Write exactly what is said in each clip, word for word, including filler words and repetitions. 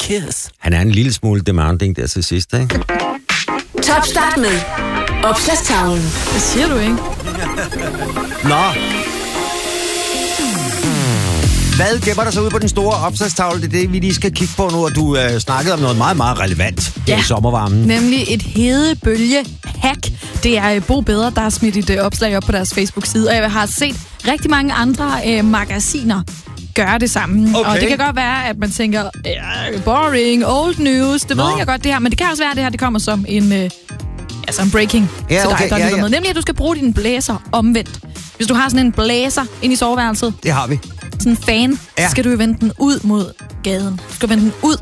kiss. Han er en lille smule demanding der til sidst, ikke? Top start med opslagstavlen. Det siger du ikke. Nå. Hvad gemmer der så ud på den store opslagstavle? Det er det, vi lige skal kigge på nu, og du øh, snakkede om noget meget, meget relevant ja. i sommervarmen. Nemlig et hedebølge-hack. Det er Bo Bedre, der har smidt et øh, opslag op på deres Facebook-side, og jeg har set rigtig mange andre øh, magasiner gøre det samme. Okay. Og det kan godt være, at man tænker, øh, boring, old news, det Nå. ved jeg godt det her, men det kan også være, at det her det kommer som en, øh, altså en breaking ja, til okay, dig, der ja, lytter ja. med. Nemlig, at du skal bruge din blæser omvendt. Hvis du har sådan en blæser ind i soveværelset, det har vi. sådan en fan, ja. så skal du jo vende den ud mod gaden. Du skal vende den ud.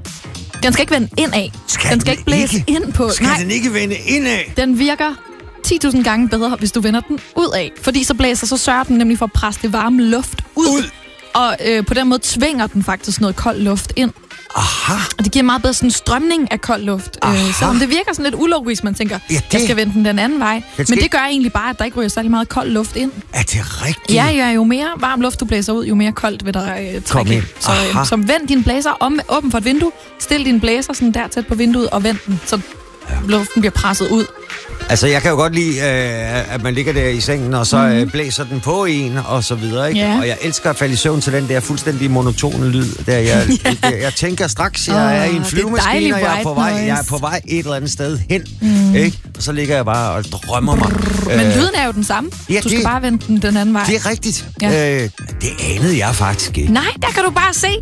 Den skal ikke vende indad. Skal den skal ikke blæse ikke? ind på. Skal Nej, den ikke vende indad? den virker ti tusind gange bedre, hvis du vender den ud af. Fordi så blæser, så sørger den nemlig for at presse det varme luft ud. ud. Og øh, på den måde tvinger den faktisk noget kold luft ind. Aha. Og det giver meget bedre sådan en strømning af kold luft. Øh, selvom det virker sådan lidt ulogisk, man tænker, ja, det... jeg skal vende den den anden vej. Men det gør egentlig bare, at der ikke ryger særlig meget kold luft ind. Er det rigtigt? Ja, ja, jo mere varm luft du blæser ud, jo mere koldt vil der øh, trække ind. Så, øh, så vend din blæser om, åben for et vindue, stil din blæser sådan der tæt på vinduet og vend den, så ja. luften bliver presset ud. Altså, jeg kan jo godt lide, øh, at man ligger der i sengen, og så mm. øh, blæser den på en, og så videre, ikke? Yeah. Og jeg elsker at falde i søvn til den der fuldstændig monotone lyd. Der jeg, yeah. jeg, jeg tænker straks, jeg oh, er i en flyvemaskine, og jeg er, på vej, jeg er på vej et eller andet sted hen, mm. ikke? Og så ligger jeg bare og drømmer mig. Brrr, men lyden er jo den samme. Ja, du skal det, bare vende den den anden vej. Det er rigtigt. Ja. Øh, det anede jeg faktisk ikke. Nej, der kan du bare se.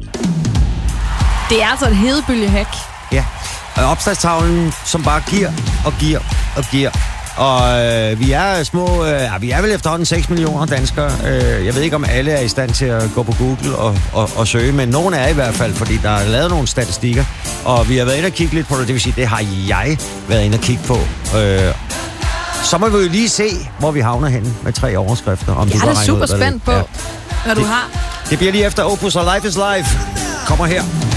Det er altså et hedebølgehack. Ja. Opslagstavlen, som bare giver og giver og giver. Og øh, vi er små, øh, ja, vi er vel efterhånden seks millioner danskere. Øh, jeg ved ikke, om alle er i stand til at gå på Google og, og, og søge, men nogen er i hvert fald, fordi der er lavet nogle statistikker. Og vi har været inde og kigge lidt på det, det vil sige, det har jeg været inde og kigge på. Øh, så må vi jo lige se, hvor vi havner hen med tre overskrifter. Om jeg du er da super spændt på, ja. hvad du det, har. Det bliver lige efter Opus og Life is Life. Kommer her.